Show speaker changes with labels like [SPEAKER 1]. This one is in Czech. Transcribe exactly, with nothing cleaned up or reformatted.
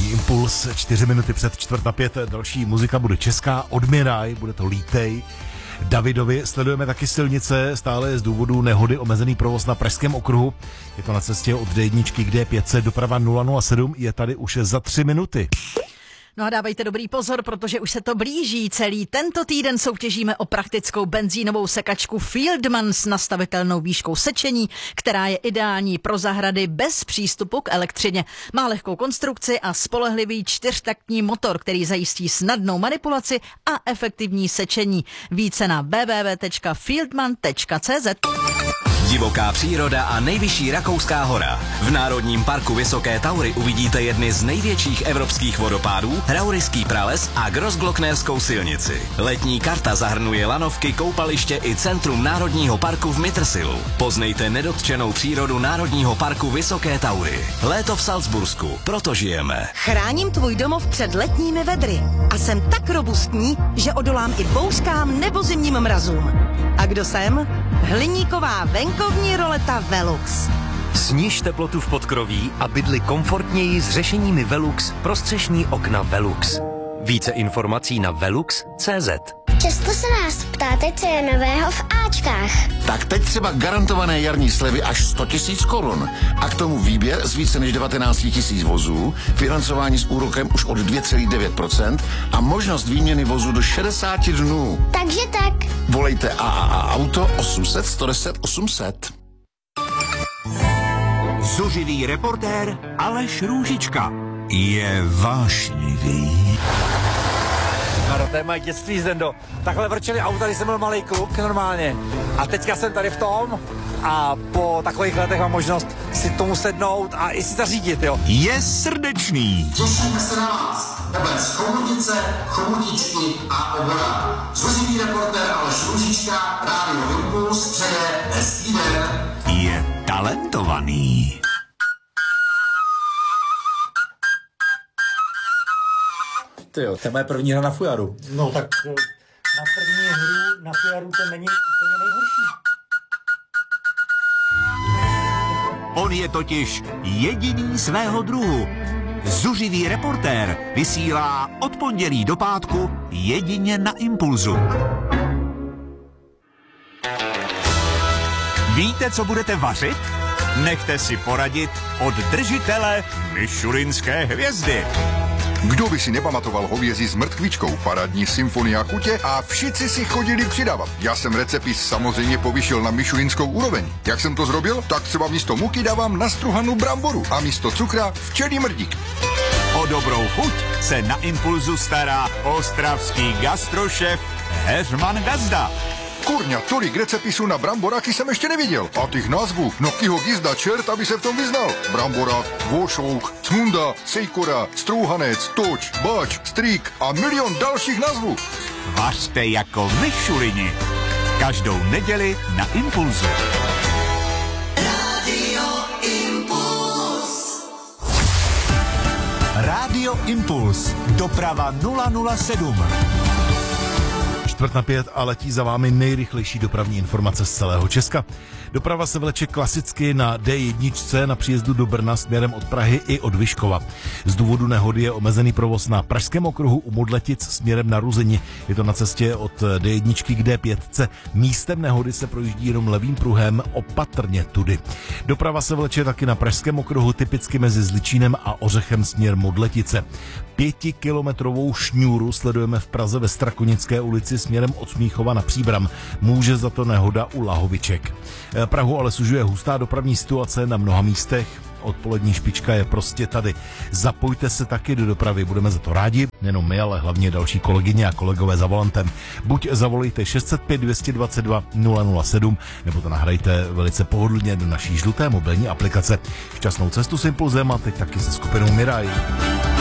[SPEAKER 1] dopravní impuls, čtyři minuty před čtvrt na pět, další muzika bude česká, Odmiraj, bude to Lítej. Davidovi sledujeme taky silnice, stále z důvodu nehody omezený provoz na Pražském okruhu. Je to na cestě od D jedna k D pět, doprava nula nula sedm, je tady už za tři minuty.
[SPEAKER 2] No a dávejte dobrý pozor, protože už se to blíží. Celý tento týden soutěžíme o praktickou benzínovou sekačku Fieldman s nastavitelnou výškou sečení, která je ideální pro zahrady bez přístupu k elektřině. Má lehkou konstrukci a spolehlivý čtyřtaktní motor, který zajistí snadnou manipulaci a efektivní sečení. Více na w w w tečka fieldman tečka c z.
[SPEAKER 3] Divoká příroda a nejvyšší rakouská hora. V Národním parku Vysoké Taury uvidíte jedny z největších evropských vodopádů, Rauriský prales a Grossglocknerskou silnici. Letní karta zahrnuje lanovky, koupaliště i centrum Národního parku v Mittersillu. Poznejte nedotčenou přírodu Národního parku Vysoké Taury. Léto v Salzbursku, proto žijeme.
[SPEAKER 4] Chráním tvůj domov před letními vedry a jsem tak robustní, že odolám i bouřkám nebo zimním mrazům. A kdo jsem? Hliníková venkovní roleta Velux.
[SPEAKER 5] Sniž teplotu v podkroví a bydli komfortněji s řešeními Velux pro střešní okna Velux. Více informací na velux tečka cé zet.
[SPEAKER 6] Často se nás ptáte, co je nového v Ačkách.
[SPEAKER 7] Tak teď třeba garantované jarní slevy až sto tisíc korun. A k tomu výběr z více než devatenáct tisíc vozů, financování s úrokem už od dvě celá devět procenta a možnost výměny vozu do šedesáti dnů.
[SPEAKER 6] Takže tak.
[SPEAKER 7] Volejte A A A Auto osm set sto deset osm set.
[SPEAKER 8] Zuřivý reportér Aleš Růžička je vášnivý.
[SPEAKER 9] No, to je moje dětství, Zdendo. Takhle vrčeli auta, když jsem byl malý kluk, normálně. A teďka jsem tady v tom a po takových letech mám možnost si tomu sednout a i si zařídit, jo.
[SPEAKER 8] Je srdečný.
[SPEAKER 10] Těšíme se na vás. Tebe z Chomutice, Chomutičky a Obora. Zuřivý reportér Aleš Růžička, Rádio Impuls, přeje hezký den.
[SPEAKER 8] Je talentovaný.
[SPEAKER 9] Ty jo, to je moje první hra na fujaru.
[SPEAKER 11] No tak na první hru na fujaru to není úplně nejhorší.
[SPEAKER 8] On je totiž jediný svého druhu. Zuřivý reportér vysílá od pondělí do pátku jedině na Impulzu. Víte, co budete vařit? Nechte si poradit od držitele Michulinské hvězdy.
[SPEAKER 12] Kdo by si nepamatoval hovězí s mrtkvičkou, parádní symfonia chutě a všichni si chodili přidávat. Já jsem recepis samozřejmě povyšil na michulinskou úroveň. Jak jsem to zrobil? Tak třeba místo muky dávám nastruhanou bramboru a místo cukra včelí mrdík.
[SPEAKER 8] O dobrou chuť se na Impulzu stará ostravský gastrošef Heřman Gazda.
[SPEAKER 12] Kurňa, tolik recepisů na bramboráky jsem ještě neviděl. A těch názvů, no kiho gizda čert, aby se v tom vyznal. Bramborák, vošouk, cmunda, sejkora, strouhanec, toč, bač, strík a milion dalších názvů.
[SPEAKER 8] Vařte jako Michulini. Každou neděli na Impulzu.
[SPEAKER 3] Radio Impuls.
[SPEAKER 8] Radio Impuls. Doprava nula nula sedm.
[SPEAKER 1] Čtvrt na pět a letí za vámi nejrychlejší dopravní informace z celého Česka. Doprava se vleče klasicky na D jedna na příjezdu do Brna směrem od Prahy i od Vyškova. Z důvodu nehody je omezený provoz na Pražském okruhu u Modletic směrem na Ruzyni. Je to na cestě od D jedna k D pět. Místem nehody se projíždí jenom levým pruhem, opatrně tudy. Doprava se vleče taky na Pražském okruhu, typicky mezi Zličínem a Ořechem směr Modletice. Pětikilometrovou šňůru sledujeme v Praze ve Strakonické ulici směrem od Smíchova na Příbram. Může za to nehoda u Lahoviček. Prahu ale sužuje hustá dopravní situace na mnoha místech. Odpolední špička je prostě tady. Zapojte se taky do dopravy, budeme za to rádi. Nejenom my, ale hlavně další kolegyně a kolegové za volantem. Buď zavolejte šest set pět dvě dvacet dva nula nula sedm, nebo to nahrajte velice pohodlně do naší žluté mobilní aplikace. Šťastnou cestu s Impulzem a teď taky se skupinou Miraj.